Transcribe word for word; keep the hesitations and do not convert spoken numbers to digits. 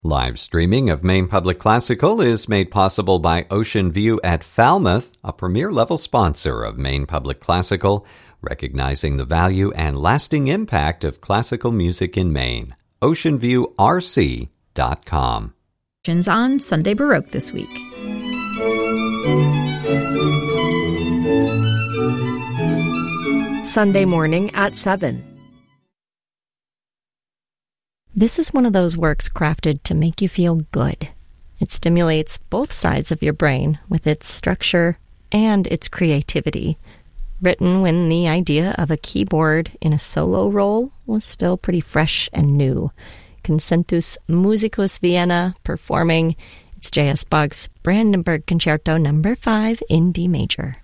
Live streaming of Maine Public Classical is made possible by Ocean View at Falmouth, a premier-level sponsor of Maine Public Classical, recognizing the value and lasting impact of classical music in Maine. ocean view r c dot com. On Sunday Baroque this week. Sunday morning at seven. This is one of those works crafted to make you feel good. It stimulates both sides of your brain with its structure and its creativity. Written when the idea of a keyboard in a solo role was still pretty fresh and new. Concentus Musicus Vienna performing. It's J S. Bach's Brandenburg Concerto number five in D major.